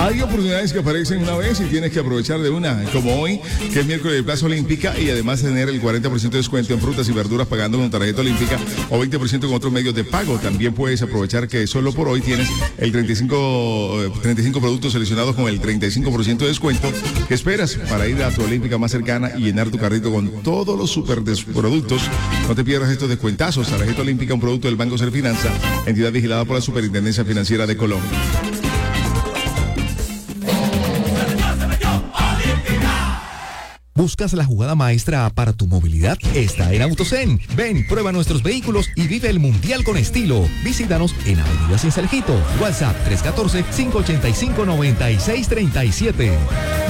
Hay oportunidades que aparecen una vez y tienes que aprovechar de una, como hoy, que es miércoles de Plaza Olímpica, y además tener el 40% de descuento en frutas y verduras pagando con tarjeta olímpica o 20% con otros medios de pago. También puedes aprovechar que solo por hoy tienes el 35 productos seleccionados con el 35% de descuento. ¿Qué esperas para ir a tu Olímpica más cercana y llenar tu carrito con todos los super productos? No te pierdas estos descuentazos. Tarjeta Olímpica, un producto del Banco Serfinanza, entidad vigilada por la Superintendencia Financiera de Colombia. ¿Buscas la jugada maestra para tu movilidad? Está en Autosen. Ven, prueba nuestros vehículos y vive el mundial con estilo. Visítanos en Avenida Cincelejo. WhatsApp 314-585-9637.